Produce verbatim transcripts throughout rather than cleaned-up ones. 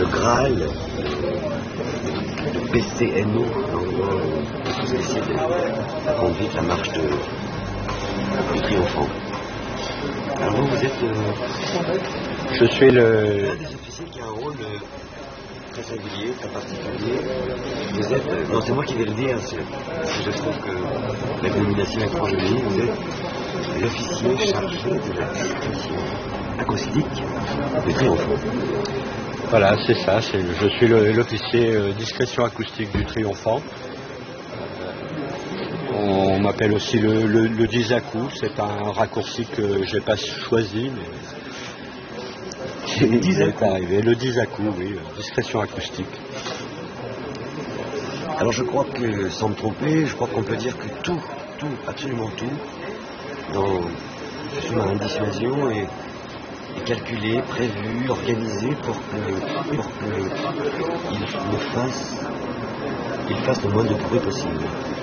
Graal, le P C N O, l'endroit où vous essayez de conduire la marche de, du triomphant. Alors vous, vous êtes... Euh, je suis le... l'un des officiers qui a un rôle euh, très singulier, très particulier. Vous êtes... Euh, non, c'est moi qui vais le dire, parce que je trouve que la dénomination est trop jolie. Vous êtes l'officier chargé de la discrétion acoustique du triomphant. Voilà, c'est ça, c'est, je suis le, l'officier euh, discrétion acoustique du triomphant. Euh, on m'appelle aussi le, le, le Dizacou, c'est un raccourci que j'ai pas choisi, mais il est arrivé. Le Dizacou, oui, euh, discrétion acoustique. Alors je crois que, sans me tromper, je crois qu'on peut dire que tout, tout, absolument tout, dans ce sous-marin de dissuasion est, est calculé, prévu, organisé pour que, pour que il ne fasse, il fasse le moins de bruit possible.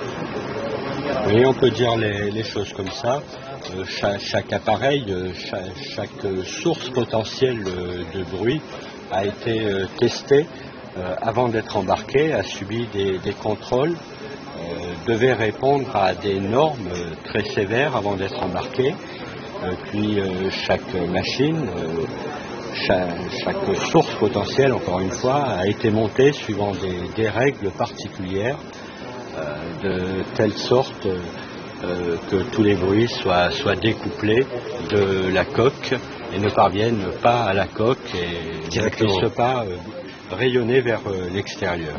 Oui, on peut dire les, les choses comme ça. Euh, chaque, chaque appareil, euh, chaque, chaque source potentielle euh, de bruit a été euh, testée euh, avant d'être embarqué, a subi des, des contrôles, euh, devait répondre à des normes euh, très sévères avant d'être embarqué. Euh, puis euh, chaque machine, euh, chaque, chaque source potentielle, encore une fois, a été montée suivant des, des règles particulières, euh, de telle sorte euh, que tous les bruits soient, soient découplés de la coque et ne parviennent pas à la coque et ne puissent pas euh, rayonner vers euh, l'extérieur.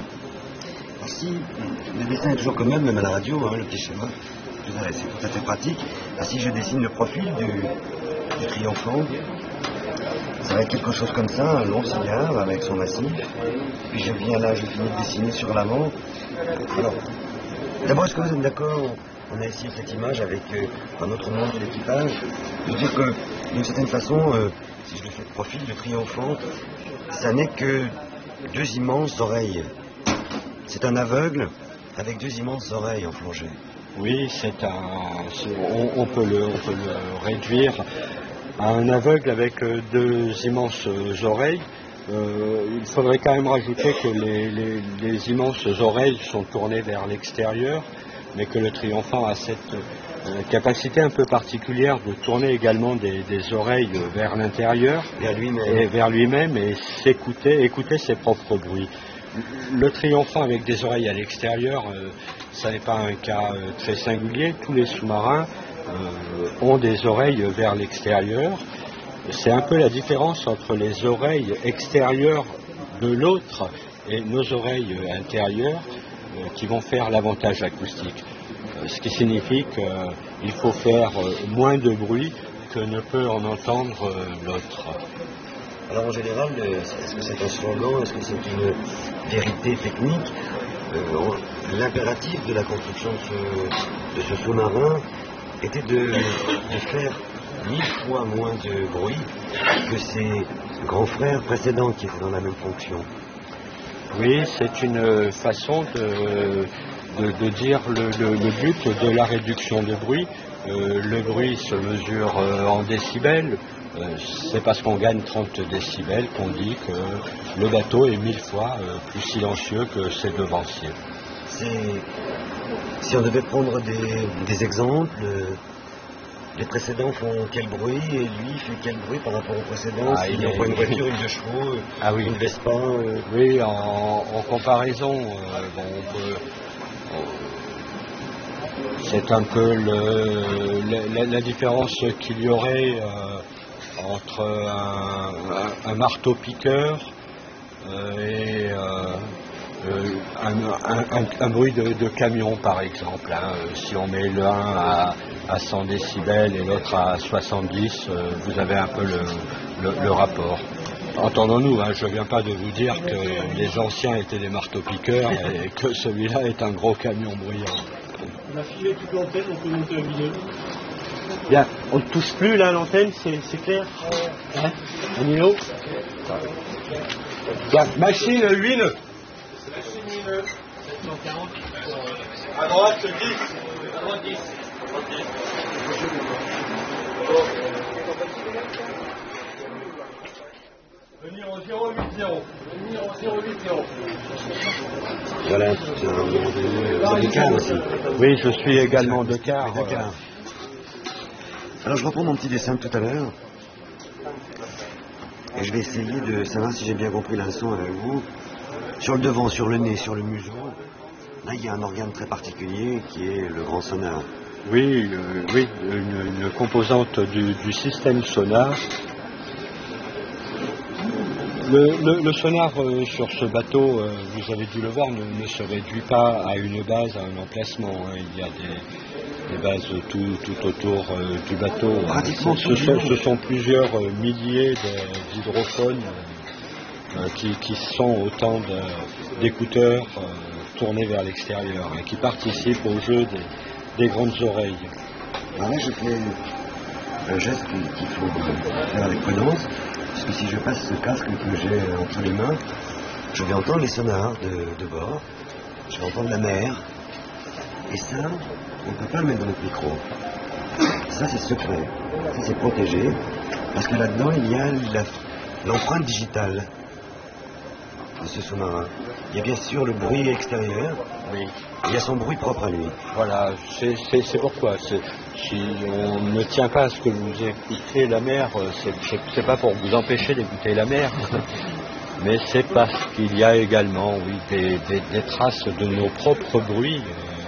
Si le dessin est toujours commun, même à la radio, hein, le petit schéma, c'est tout à fait pratique. Ah, si je dessine le profil du, du triomphant, ça va être quelque chose comme ça, un long cigare avec son massif. Puis je viens là, je finis de dessiner sur l'avant. Alors, d'abord, est-ce que vous êtes d'accord? On a ici cette image avec euh, un autre membre de l'équipage. Je veux dire que, d'une certaine façon, euh, si je le fais de profil, le triomphant, ça n'est que deux immenses oreilles. C'est un aveugle avec deux immenses oreilles en plongée. Oui, c'est un. C'est, on, on, peut le, on peut le réduire à un aveugle avec euh, deux immenses oreilles. Euh, il faudrait quand même rajouter que les, les, les immenses oreilles sont tournées vers l'extérieur, mais que le triomphant a cette euh, capacité un peu particulière de tourner également des, des oreilles vers l'intérieur, vers lui-même, et vers lui-même et s'écouter, écouter ses propres bruits. Le triomphant avec des oreilles à l'extérieur, euh, ça n'est pas un cas euh, très singulier. Tous les sous-marins euh, ont des oreilles vers l'extérieur. C'est un peu la différence entre les oreilles extérieures de l'autre et nos oreilles intérieures euh, qui vont faire l'avantage acoustique. Euh, ce qui signifie qu'il faut faire euh, moins de bruit que ne peut en entendre euh, l'autre. Alors en général, est-ce que c'est un slogan, est-ce que c'est une vérité technique? euh, L'impératif de la construction de ce, de ce sous-marin était de, de faire mille fois moins de bruit que ses grands frères précédents qui étaient dans la même fonction. Oui, c'est une façon de, de, de dire le, le, le but de la réduction de bruit. Euh, le bruit se mesure euh, en décibels. Euh, c'est parce qu'on gagne trente décibels qu'on dit que le bateau est mille fois euh, plus silencieux que ses devanciers. C'est, si on devait prendre des, des exemples, euh, les précédents font quel bruit et lui fait quel bruit par rapport aux précédents? Ah, si on prend une voiture, une deux chevaux, ah, oui. une Vespa euh... Oui, en, en comparaison, euh, bon, on peut, on, c'est un peu le, la, la différence qu'il y aurait euh, entre un, un, un marteau-piqueur euh, et euh, euh, un, un, un, un bruit de, de camion, par exemple. Hein. Si on met l'un à, à cent décibels et l'autre à soixante-dix, euh, vous avez un peu le, le, le rapport. Entendons-nous, hein, je ne viens pas de vous dire que les anciens étaient des marteaux-piqueurs et que celui-là est un gros camion bruyant. On a filé toute l'antenne, on peut monter la vidéo. Bien, on ne touche plus là l'antenne, c'est, c'est clair hein Danilo Bien, machine huit nœuds. Machine huit nœuds, sept cent quarante. À droite dix. À droite dix. Venir au zéro huit. zéro. zéro huit zéro. Voilà, c'est un moment donné, vous êtes de Cannes aussi. Oui, je suis également de quart. De quart. Alors je reprends mon petit dessin de tout à l'heure. Et je vais essayer de savoir si j'ai bien compris la leçon avec vous. Sur le devant, sur le nez, sur le museau, là il y a un organe très particulier qui est le grand sonar. Oui, euh, oui, une, une composante du, du système sonar. Le, le, le sonar euh, sur ce bateau, euh, vous avez dû le voir, ne, ne se réduit pas à une base, à un emplacement. Hein. Il y a des, des bases tout, tout autour euh, du bateau. Pratiquement ce, sont, ce sont plusieurs euh, milliers de, d'hydrophones euh, qui, qui sont autant de, d'écouteurs euh, tournés vers l'extérieur et qui participent au jeu des, des grandes oreilles. Alors là je fais un geste qu'il, qu'il faut faire avec prudence. Parce que si je passe ce casque que j'ai entre les mains, je vais entendre les sonars de, de bord, je vais entendre la mer, et ça, on ne peut pas le mettre dans notre micro. Ça, c'est secret, ça, c'est protégé, parce que là-dedans, il y a la, l'empreinte digitale de ce sous-marin. Il y a bien sûr le bruit extérieur, Oui. il y a son bruit propre à lui. Voilà, c'est, c'est, c'est pourquoi. C'est, si on ne tient pas à ce que vous écoutez la mer, c'est, c'est, c'est pas pour vous empêcher d'écouter la mer, mais c'est parce qu'il y a également, oui, des, des, des traces de nos propres bruits.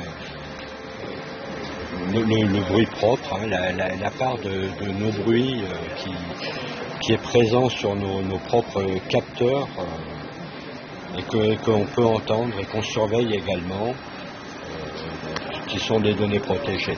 Euh, le, le, le bruit propre, hein, la, la, la part de, de nos bruits euh, qui, qui est présent sur nos, nos propres capteurs. Euh, et que, qu'on peut entendre et qu'on surveille également, euh, qui sont des données protégées.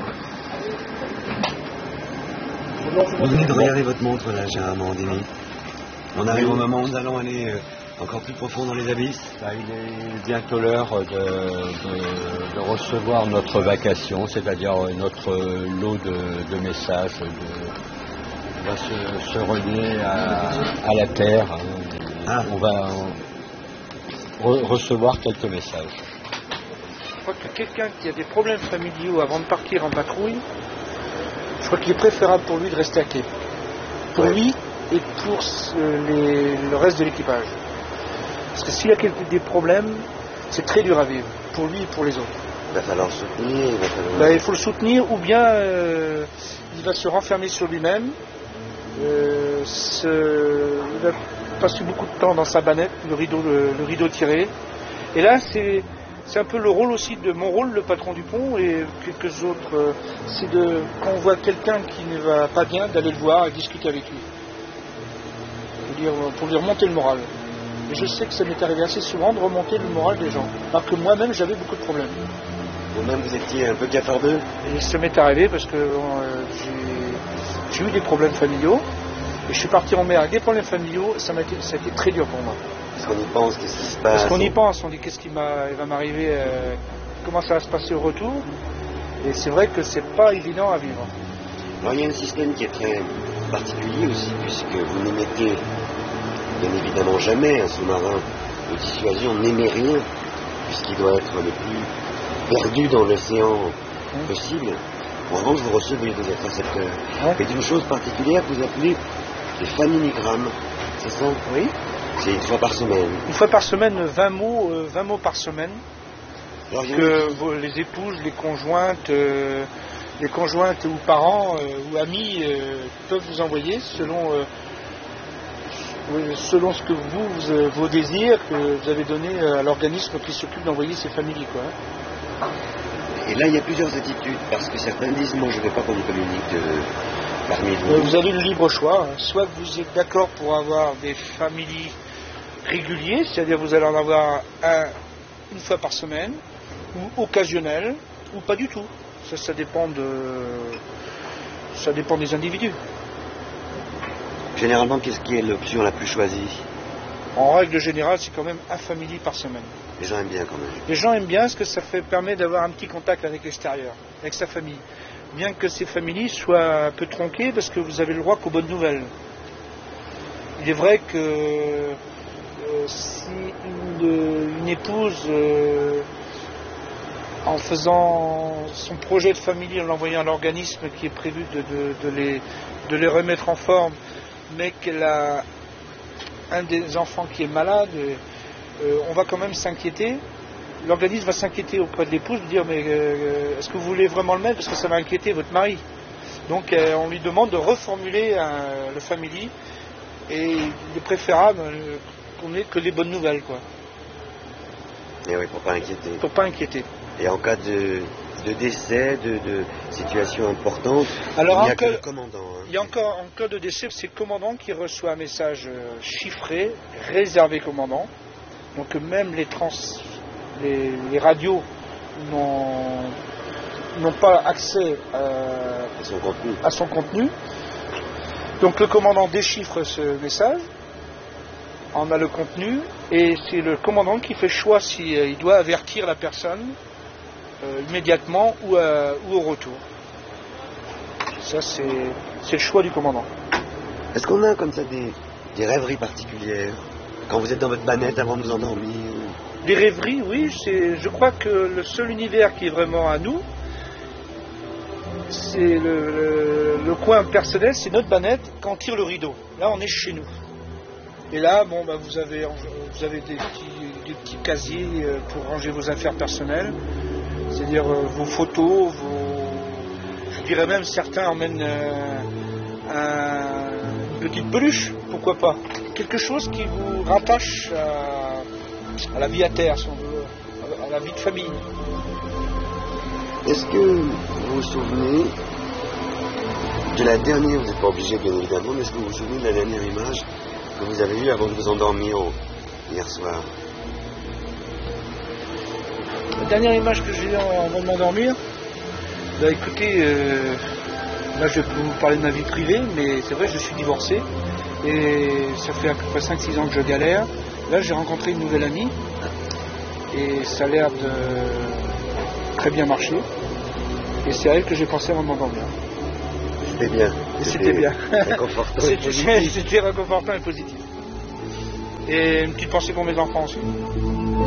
Vous venez de regarder votre montre là, Gérard Morandini. On arrive au moment où nous allons aller euh, encore plus profond dans les abysses. Là, il est bientôt l'heure de, de, de recevoir notre vacation, c'est-à-dire notre lot de, de messages, de, on va se, se relier à, à la Terre. Hein, Ah. On va re- recevoir quelques messages. Je crois que quelqu'un qui a des problèmes familiaux avant de partir en patrouille, je crois qu'il est préférable pour lui de rester à quai. Pour Ouais. lui et pour ce- les- le reste de l'équipage. Parce que s'il a quelques- des problèmes, c'est très dur à vivre, pour lui et pour les autres. Il va falloir soutenir, il va falloir... Ben, il faut le soutenir, ou bien euh, il va se renfermer sur lui-même, euh, se- il va passer beaucoup de temps dans sa banette, le rideau, le, le rideau tiré. Et là, c'est, c'est un peu le rôle aussi de mon rôle, le patron du pont, et quelques autres. euh, c'est de, quand on voit quelqu'un qui ne va pas bien, d'aller le voir et discuter avec lui. Pour lui, pour lui remonter le moral. Et je sais que ça m'est arrivé assez souvent de remonter le moral des gens. Alors que moi-même, j'avais beaucoup de problèmes. Vous-même, vous étiez un peu cafardeux. Et ça m'est arrivé parce que euh, j'ai, j'ai eu des problèmes familiaux. Et je suis parti en mer avec des problèmes familiaux. Ça, m'a été, ça a été très dur pour moi. Parce qu'on y pense, qu'est-ce qui se passe? Parce qu'on y pense, on dit qu'est-ce qui m'a, il va m'arriver, euh, comment ça va se passer au retour. Et c'est vrai que c'est pas évident à vivre. Alors il y a un système qui est très particulier aussi, puisque vous n'émettez bien évidemment jamais un sous-marin de dissuasion, n'émet rien, puisqu'il doit être le plus perdu dans l'océan possible. En revanche, vous recevez des intercepteurs. Ouais. Et d'une chose particulière, vous appelez des familligrammes, c'est ça? Oui. C'est une fois par semaine. Une fois par semaine, vingt mots, euh, vingt mots par semaine. Alors, il y a Que vos- les épouses, les conjointes, euh, les conjointes ou parents euh, ou amis euh, peuvent vous envoyer selon, euh, oui, selon ce que vous, vous, euh, vos désirs que vous avez donné euh, à l'organisme qui s'occupe d'envoyer ces familles, quoi. Et là, il y a plusieurs attitudes, parce que certains disent, moi, je ne veux pas qu'on me communique euh, parmi vous. Euh, Vous avez le libre choix. hein. Soit vous êtes d'accord pour avoir des familles réguliers, c'est-à-dire vous allez en avoir un une fois par semaine, ou occasionnel, ou pas du tout. Ça, ça dépend de, ça dépend des individus. Généralement, qu'est-ce qui est l'option la plus choisie? En règle générale, c'est quand même un famille par semaine. Les gens aiment bien quand même. Les gens aiment bien parce que ça fait, permet d'avoir un petit contact avec l'extérieur, avec sa famille. Bien que ces familles soient un peu tronquées parce que vous avez le droit qu'aux bonnes nouvelles. Il est vrai que euh, si une, une épouse, euh, en faisant son projet de famille, en l'envoyant à l'organisme qui est prévu de, de, de, les, de les remettre en forme, mais qu'elle a un des enfants qui est malade, euh, on va quand même s'inquiéter. L'organisme va s'inquiéter auprès de l'épouse, de dire mais euh, est-ce que vous voulez vraiment le mettre parce que ça va inquiéter votre mari. Donc euh, on lui demande de reformuler euh, le family et il est préférable euh, qu'on ait que les bonnes nouvelles, quoi. Et oui, pour pas inquiéter. Pour pas inquiéter. Et en cas de, de décès, de, de situation importante, Alors, il n'y a en que cas, le commandant. Hein. Il y a encore, en cas de décès, c'est le commandant qui reçoit un message euh, chiffré, réservé commandant. Donc même les, trans, les, les radios n'ont, n'ont pas accès euh, à son contenu. à son contenu. Donc le commandant déchiffre ce message, en a le contenu, et c'est le commandant qui fait le choix s'il si, euh, doit avertir la personne euh, immédiatement ou, euh, ou au retour. Ça, c'est, c'est le choix du commandant. Est-ce qu'on a comme ça des, des rêveries particulières quand vous êtes dans votre banette avant de vous endormir? Des rêveries, oui. C'est, je crois que le seul univers qui est vraiment à nous, c'est le, le, le coin personnel, c'est notre banette quand on tire le rideau. Là, on est chez nous. Et là, bon, bah, vous avez, vous avez des, petits, des petits casiers pour ranger vos affaires personnelles, c'est-à-dire euh, vos photos, vos... je dirais même certains emmènent euh, un, une petite peluche, pourquoi pas. Quelque chose qui vous rattache à, à la vie à terre, si on veut, à la vie de famille. Est-ce que vous vous souvenez de la dernière, vous n'êtes pas obligé bien évidemment, mais est-ce que vous vous souvenez de la dernière image que vous avez eue avant de vous endormir hier soir? La dernière image que j'ai eue avant de m'endormir, bah écoutez, euh, là je peux vous parler de ma vie privée, mais c'est vrai, je suis divorcé et ça fait à peu près cinq six ans que je galère. Là j'ai rencontré une nouvelle amie et ça a l'air de très bien marcher et c'est à elle que j'ai pensé avant de m'endormir. C'était bien. C'était bien. Réconfortant et positif. C'était réconfortant et positif. Et une petite pensée pour mes enfants aussi.